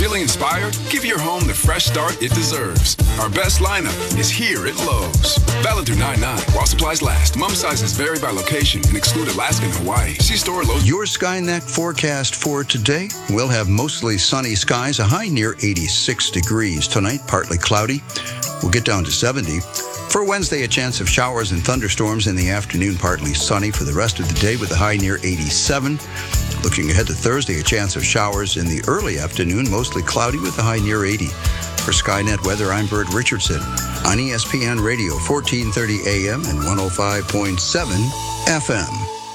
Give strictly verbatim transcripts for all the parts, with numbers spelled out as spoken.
Feeling inspired? Give your home the fresh start it deserves. Our best lineup is here at Lowe's. Valid through nine nine while supplies last. Mom sizes vary by location and exclude Alaska and Hawaii. See store Lowe's. Your Skynet forecast for today. We'll have mostly sunny skies, a high near eighty-six degrees. Tonight, partly cloudy. We'll get down to seventy. For Wednesday, a chance of showers and thunderstorms in the afternoon, partly sunny for the rest of the day with a high near eighty-seven. Looking ahead to Thursday, a chance of showers in the early afternoon, mostly cloudy with a high near eighty. For Skynet Weather, I'm Bert Richardson on E S P N Radio, fourteen thirty A M and one oh five point seven F M.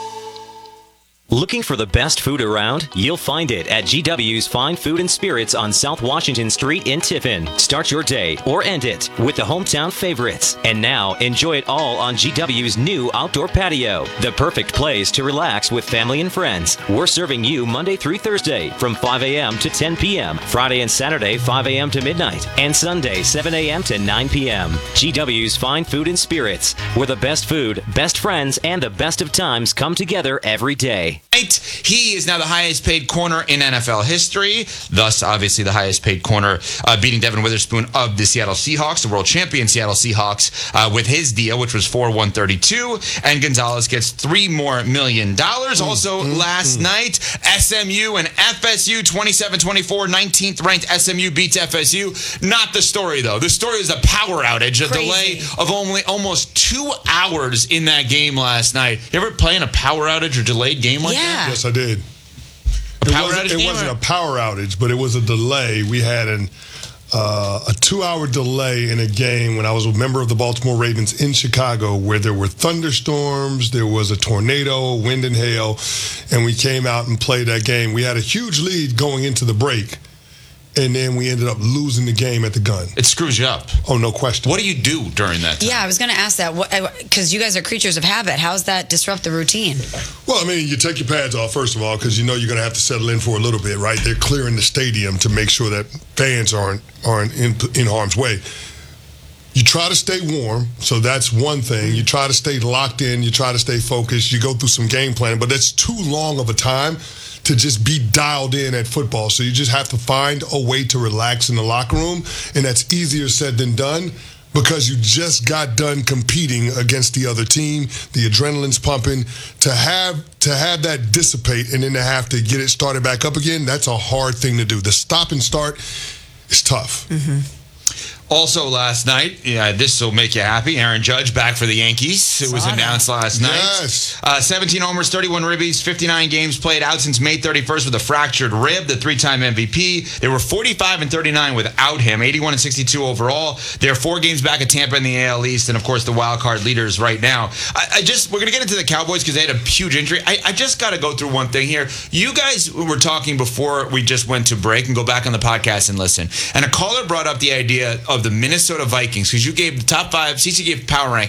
Looking for the best food around? You'll find it at G W's Fine Food and Spirits on South Washington Street in Tiffin. Start your day or end it with the hometown favorites. And now, enjoy it all on G W's new outdoor patio. The perfect place to relax with family and friends. We're serving you Monday through Thursday from five A M to ten P M, Friday and Saturday five A M to midnight, and Sunday seven A M to nine P M G W's Fine Food and Spirits, where the best food, best friends, and the best of times come together every day. He is now the highest paid corner in N F L history, thus obviously the highest paid corner, uh, beating Devin Witherspoon of the Seattle Seahawks, the world champion Seattle Seahawks, uh, with his deal, which was four one thirty-two, and Gonzalez gets three more million dollars. Also mm-hmm. last mm-hmm. night, S M U and F S U, twenty-seven twenty-four, nineteenth ranked S M U beats F S U. Not the story, though. The story is a power outage, a Crazy. delay of only almost two hours in that game last night. You ever play in a power outage or delayed game like yeah. that? Yes, I did. A it power wasn't, outage it wasn't a power outage, but it was a delay. We had an, uh, a two-hour delay in a game when I was a member of the Baltimore Ravens in Chicago where there were thunderstorms, there was a tornado, wind and hail, and we came out and played that game. We had a huge lead going into the break, and then we ended up losing the game at the gun. It screws you up. Oh, no question. What do you do during that time? Yeah, I was going to ask that because you guys are creatures of habit. How does that disrupt the routine? Well, I mean, you take your pads off, first of all, because you know you're going to have to settle in for a little bit, right? They're clearing the stadium to make sure that fans aren't, aren't in, in harm's way. You try to stay warm, so that's one thing. You try to stay locked in. You try to stay focused. You go through some game planning, but that's too long of a time to just be dialed in at football. So you just have to find a way to relax in the locker room, and that's easier said than done because you just got done competing against the other team. The adrenaline's pumping. To have to have that dissipate and then to have to get it started back up again, that's a hard thing to do. The stop and start is tough. Mm-hmm. Also last night, yeah, this will make you happy, Aaron Judge back for the Yankees. It was Saw announced that. last night. Yes. Uh, seventeen homers, thirty-one ribbies, fifty-nine games played, out since May thirty-first with a fractured rib, the three-time M V P. They were forty-five and thirty-nine without him, eighty-one and sixty-two overall. They're four games back at Tampa in the A L East, and of course the wild card leaders right now. I, I just, we're going to get into the Cowboys because they had a huge injury. I, I just got to go through one thing here. You guys were talking before we just went to break, and go back on the podcast and listen. And a caller brought up the idea of the Minnesota Vikings, because you gave the top five, C C gave power rank.